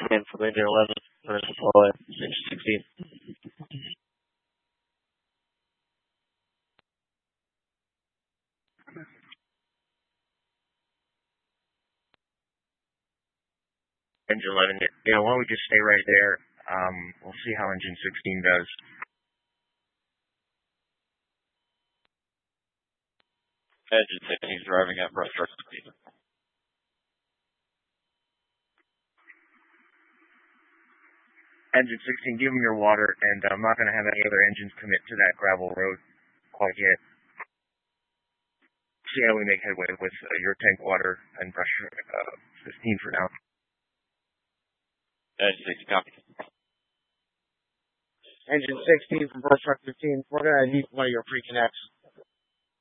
in from engine 11, running supply, engine 16. Engine 11, yeah, why don't we just stay right there? We'll see how engine 16 does. Engine 16 is driving at brush truck speed. Engine 16, give them your water, and I'm not going to have any other engines commit to that gravel road quite yet. See how we make headway with your tank water and brush 15 for now. Engine 16, copy. Engine 16 from brush truck 15, we're going to need one of your pre-connects.